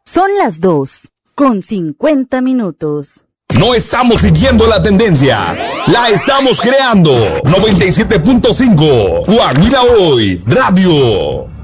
Son las 2:50. No estamos siguiendo la tendencia, la estamos creando. 97.5, Coahuila Hoy, Radio.